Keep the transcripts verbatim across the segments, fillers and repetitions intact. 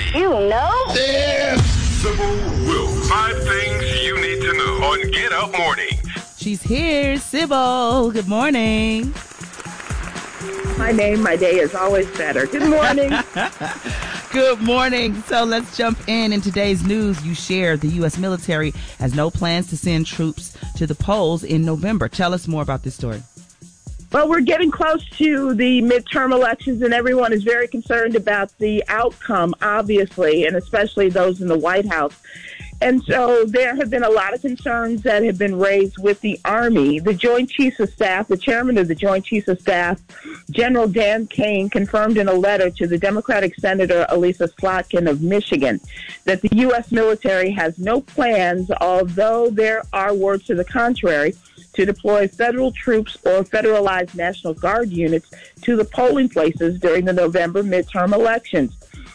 you know? Damn. Sybil Wilkes. Five things you need to know on Get Up Morning. She's here, Sybil. Good morning. My name, my day is always better. Good morning. Good morning. So let's jump in. In today's news, you shared the U S military has no plans to send troops to the polls in November. Tell us more about this story. Well, we're getting close to the midterm elections, and everyone is very concerned about the outcome, obviously, and especially those in the White House. And so there have been a lot of concerns that have been raised with the Army. The Joint Chiefs of Staff, the chairman of the Joint Chiefs of Staff, General Dan Kane, confirmed in a letter to the Democratic Senator Elissa Slotkin of Michigan that the U S military has no plans, although there are words to the contrary, to deploy federal troops or federalized National Guard units to the polling places during the November midterm elections.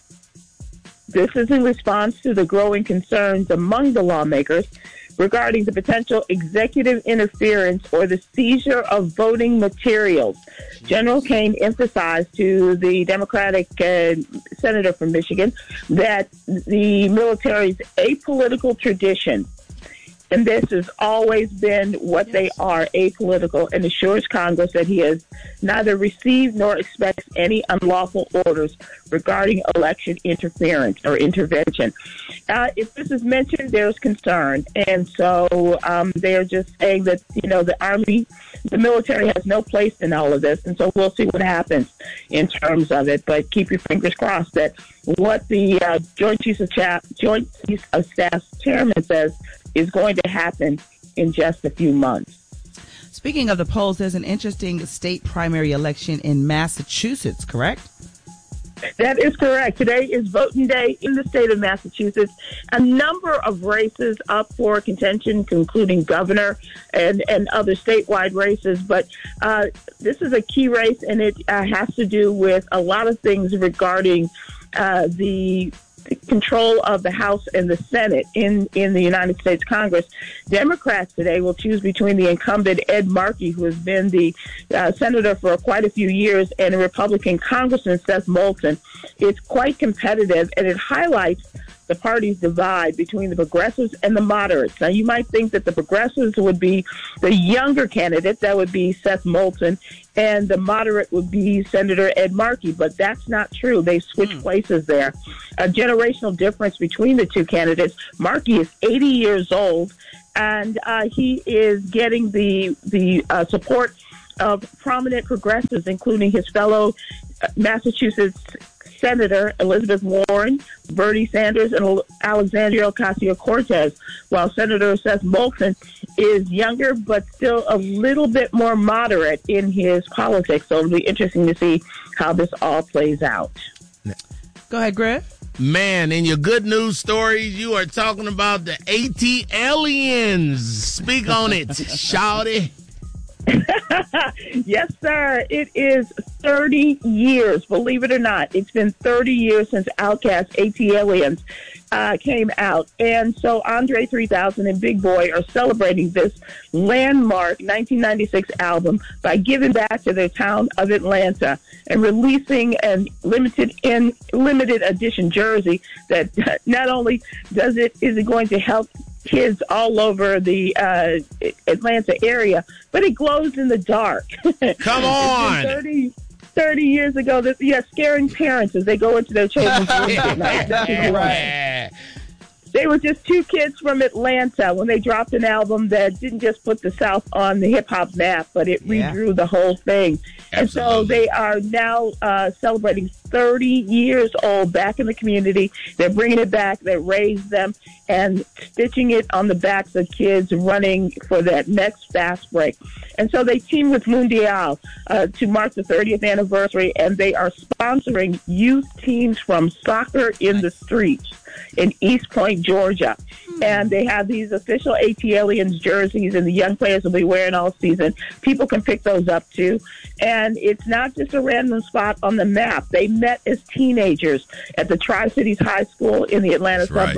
This is in response to the growing concerns among the lawmakers regarding the potential executive interference or the seizure of voting materials. General Kane emphasized to the Democratic uh, senator from Michigan that the military's apolitical tradition, and this has always been what yes. they are, apolitical, and assures Congress that he has neither received nor expects any unlawful orders regarding election interference or intervention. Uh, if this is mentioned, there's concern. And so um, they're just saying that, you know, the Army, the military has no place in all of this. And so we'll see what happens in terms of it. But keep your fingers crossed that what the uh, Joint Chiefs of, Cha- Joint Chiefs of Staff chairman says is going to happen in just a few months. Speaking of the polls, there's an interesting state primary election in Massachusetts, correct? That is correct. Today is voting day in the state of Massachusetts. A number of races up for contention, including governor and, and other statewide races. But uh, this is a key race, and it uh, has to do with a lot of things regarding uh, the control of the House and the Senate in, in the United States Congress. Democrats today will choose between the incumbent Ed Markey, who has been the uh, senator for quite a few years, and a Republican Congressman, Seth Moulton. It's quite competitive, and it highlights the party's divide between the progressives and the moderates. Now, you might think that the progressives would be the younger candidate, that would be Seth Moulton, and the moderate would be Senator Ed Markey, but that's not true. They switch mm. places there. A generational difference between the two candidates. Markey is eighty years old, and uh, he is getting the, the uh, support of prominent progressives, including his fellow Massachusetts Senator Elizabeth Warren, Bernie Sanders, and Alexandria Ocasio-Cortez, while Senator Seth Moulton is younger but still a little bit more moderate in his politics. So it'll be interesting to see how this all plays out. Go ahead, Griff. Man, in your good news stories, you are talking about the AT-aliens. Speak on it, shawty. Yes, sir. It is thirty years, believe it or not. It's been thirty years since Outkast AT-aliens uh, came out. And so Andre three thousand and Big Boi are celebrating this landmark nineteen ninety-six album by giving back to their town of Atlanta and releasing a limited in limited edition jersey that not only does it is it going to help kids all over the uh, Atlanta area, but it glows in the dark. Come on! thirty, thirty years ago, this, yeah, scaring parents as they go into their children's rooms at night. Right. They were just two kids from Atlanta when they dropped an album that didn't just put the South on the hip-hop map, but it yeah. redrew the whole thing. Absolutely. And so they are now uh, celebrating thirty years old back in the community. They're bringing it back. They raised them and stitching it on the backs of kids running for that next fast break. And so they team with Mundial uh, to mark the thirtieth anniversary, and they are sponsoring youth teams from Soccer in the Streets in East Point, Georgia. Hmm. And they have these official AT-aliens jerseys, and the young players will be wearing all season. People can pick those up, too. And it's not just a random spot on the map. They met as teenagers at the Tri-Cities High School in the Atlanta That's suburb. Right.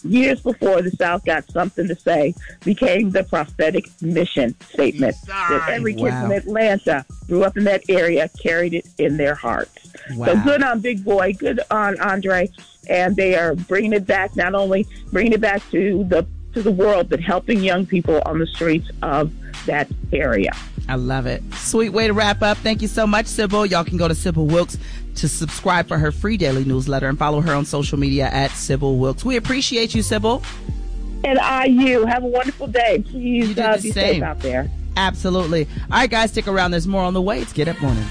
years before the South Got Something to Say became the prophetic mission statement that every kid Wow. from Atlanta grew up in that area, carried it in their hearts. Wow. So good on Big Boy, good on Andre, and they are bringing it back, not only bringing it back to the to the world, but helping young people on the streets of that area. I love it. Sweet way to wrap up. Thank you so much, Sybil. Y'all can go to Sybil Wilkes to subscribe for her free daily newsletter and follow her on social media at Sybil Wilkes. We appreciate you, Sybil. And I, you, have a wonderful day. Please You do uh, the be same. safe out there. Absolutely. All right, guys, stick around. There's more on the way. It's Get Up Mornings.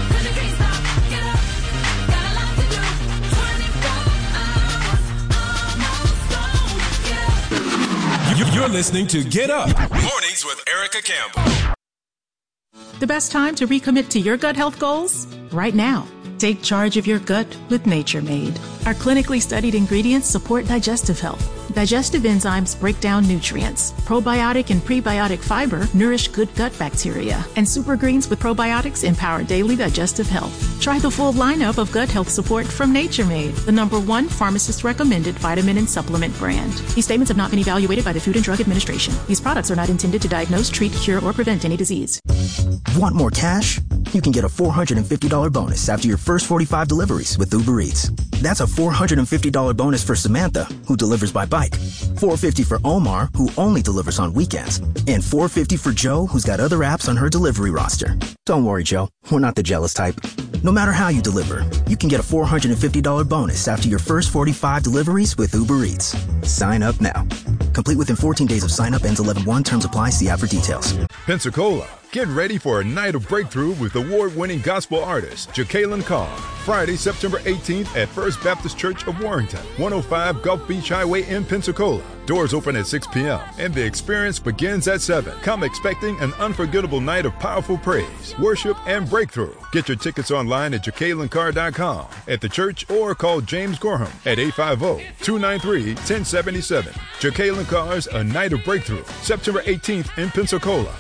You're listening to Get Up Mornings with Erica Campbell. The best time to recommit to your gut health goals? Right now. Take charge of your gut with Nature Made. Our clinically studied ingredients support digestive health. Digestive enzymes break down nutrients. Probiotic and prebiotic fiber nourish good gut bacteria. And super greens with probiotics empower daily digestive health. Try the full lineup of gut health support from Nature Made, the number one pharmacist-recommended vitamin and supplement brand. These statements have not been evaluated by the Food and Drug Administration. These products are not intended to diagnose, treat, cure, or prevent any disease. Want more cash? You can get a four hundred fifty dollars bonus after your first forty-five deliveries with Uber Eats. That's a four hundred fifty dollars bonus for Samantha, who delivers by bike, four hundred fifty dollars for Omar, who only delivers on weekends, and four hundred fifty dollars for Joe, who's got other apps on her delivery roster. Don't worry, Joe. We're not the jealous type. No matter how you deliver, you can get a four hundred fifty dollars bonus after your first forty-five deliveries with Uber Eats. Sign up now. Complete within fourteen days of sign up. Ends eleven one. Terms apply. See app for details. Pensacola, get ready for a night of breakthrough with award-winning gospel artist Jacqueline Carr. Friday, September eighteenth at First Baptist Church of Warrington, one oh five Gulf Beach Highway in Pensacola. Doors open at six p.m. and the experience begins at seven. Come expecting an unforgettable night of powerful praise, worship, and breakthrough. Get your tickets online at jacqueline carr dot com, at the church, or call James Gorham at eight five zero, two nine three, one zero seven seven. Jacqueline Carr's A Night of Breakthrough, September eighteenth in Pensacola.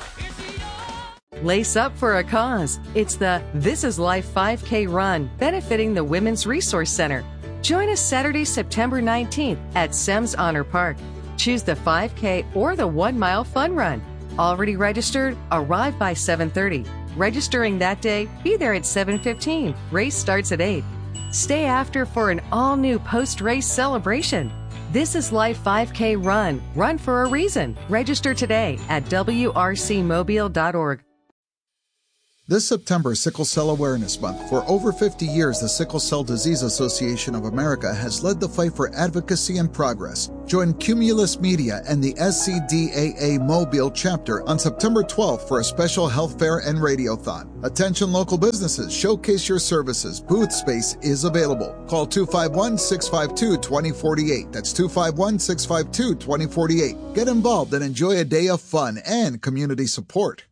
Lace up for a cause. It's the This Is Life five K Run, benefiting the Women's Resource Center. Join us Saturday, September nineteenth at Sems Honor Park. Choose the five K or the one mile fun run. Already registered? Arrive by seven thirty. Registering that day? Be there at seven fifteen. Race starts at eight. Stay after for an all-new post-race celebration. This Is Life five K Run. Run for a reason. Register today at w r c mobile dot org. This September is Sickle Cell Awareness Month. For over fifty years, the Sickle Cell Disease Association of America has led the fight for advocacy and progress. Join Cumulus Media and the S C D A A Mobile chapter on September twelfth for a special health fair and radiothon. Attention local businesses, showcase your services. Booth space is available. Call two five one, six five two, two zero four eight. That's two five one, six five two, two zero four eight. Get involved and enjoy a day of fun and community support.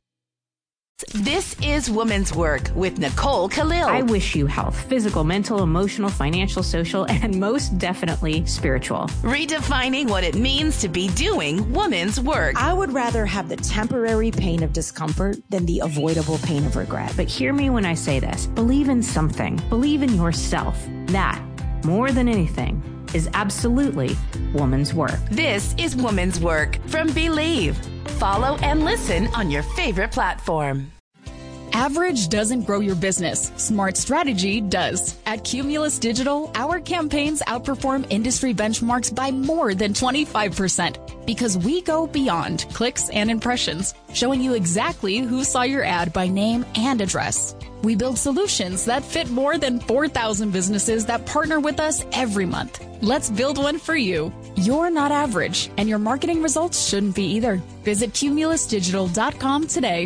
This is Women's Work with Nicole Khalil. I wish you health, physical, mental, emotional, financial, social, and most definitely spiritual. Redefining what it means to be doing women's work. I would rather have the temporary pain of discomfort than the avoidable pain of regret. But hear me when I say this. Believe in something. Believe in yourself. That, more than anything, is absolutely woman's work. This is Woman's Work from Believe. Follow and listen on your favorite platform. Average doesn't grow your business. Smart strategy does. At Cumulus Digital, our campaigns outperform industry benchmarks by more than twenty-five percent because we go beyond clicks and impressions, showing you exactly who saw your ad by name and address. We build solutions that fit more than four thousand businesses that partner with us every month. Let's build one for you. You're not average, and your marketing results shouldn't be either. Visit cumulus digital dot com today.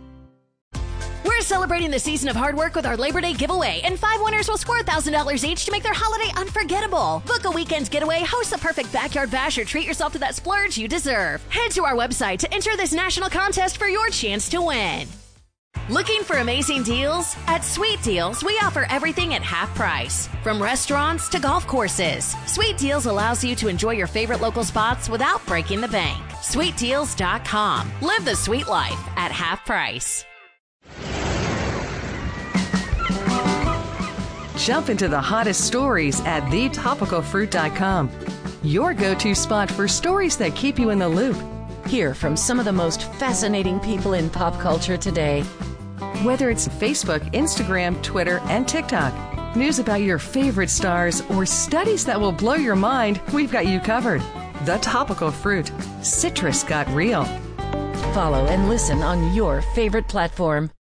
We're celebrating the season of hard work with our Labor Day giveaway, and five winners will score one thousand dollars each to make their holiday unforgettable. Book a weekend getaway, host the perfect backyard bash, or treat yourself to that splurge you deserve. Head to our website to enter this national contest for your chance to win. Looking for amazing deals? At Sweet Deals, we offer everything at half price. From restaurants to golf courses, Sweet Deals allows you to enjoy your favorite local spots without breaking the bank. sweet deals dot com. Live the sweet life at half price. Jump into the hottest stories at the topical fruit dot com. your go-to spot for stories that keep you in the loop. Hear from some of the most fascinating people in pop culture today. Whether it's Facebook, Instagram, Twitter, and TikTok, news about your favorite stars, or studies that will blow your mind, we've got you covered. The Topical Fruit. Citrus got real. Follow and listen on your favorite platform.